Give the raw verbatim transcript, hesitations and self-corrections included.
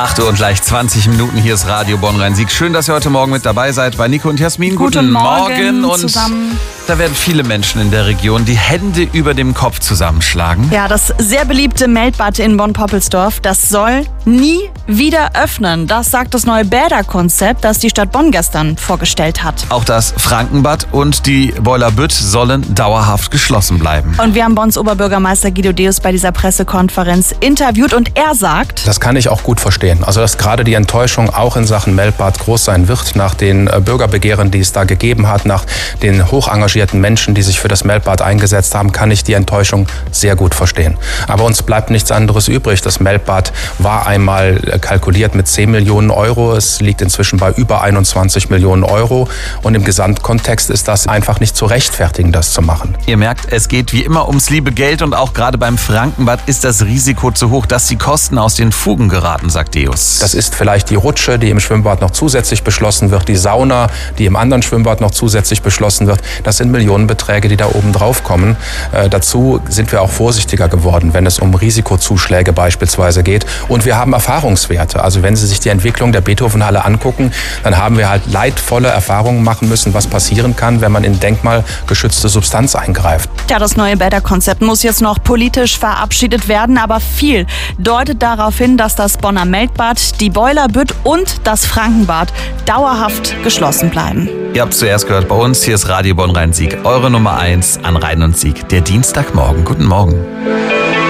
acht Uhr und gleich zwanzig Minuten. Hier ist Radio Bonn-Rhein-Sieg. Schön, dass ihr heute Morgen mit dabei seid bei Nico und Jasmin. Guten, Guten Morgen, Morgen. Und zusammen. Da werden viele Menschen in der Region die Hände über dem Kopf zusammenschlagen. Ja, das sehr beliebte Meldbad in Bonn-Poppelsdorf, das soll nie wieder öffnen. Das sagt das neue Bäderkonzept, das die Stadt Bonn gestern vorgestellt hat. Auch das Frankenbad und die Boiler Bütt sollen dauerhaft geschlossen bleiben. Und wir haben Bonns Oberbürgermeister Guido Deus bei dieser Pressekonferenz interviewt und er sagt: Das kann ich auch gut verstehen. Also dass gerade die Enttäuschung auch in Sachen Meldbad groß sein wird, nach den Bürgerbegehren, die es da gegeben hat, nach den hoch engagierten Menschen, die sich für das Meldbad eingesetzt haben, kann ich die Enttäuschung sehr gut verstehen. Aber uns bleibt nichts anderes übrig. Das Meldbad war einmal kalkuliert mit zehn Millionen Euro. Es liegt inzwischen bei über einundzwanzig Millionen Euro. Und im Gesamtkontext ist das einfach nicht zu rechtfertigen, das zu machen. Ihr merkt, es geht wie immer ums liebe Geld und auch gerade beim Frankenbad ist das Risiko zu hoch, dass die Kosten aus den Fugen geraten, sagt Deus. Das ist vielleicht die Rutsche, die im Schwimmbad noch zusätzlich beschlossen wird, die Sauna, die im anderen Schwimmbad noch zusätzlich beschlossen wird. Das sind Millionenbeträge, die da oben drauf kommen. Äh, dazu sind wir auch vorsichtiger geworden, wenn es um Risikozuschläge beispielsweise geht. Und wir haben Erfahrungswerte. Also wenn Sie sich die Entwicklung der Beethovenhalle angucken, dann haben wir halt leidvolle Erfahrungen machen müssen, was passieren kann, wenn man in denkmalgeschützte Substanz eingreift. Ja, das neue Bäderkonzept muss jetzt noch politisch verabschiedet werden, aber viel deutet darauf hin, dass das Bonner Meldbad, die Boiler Bütt und das Frankenbad dauerhaft geschlossen bleiben. Ihr habt zuerst gehört bei uns, hier ist Radio Bonn-Rhein-Sieg, eure Nummer eins an Rhein und Sieg, der Dienstagmorgen. Guten Morgen.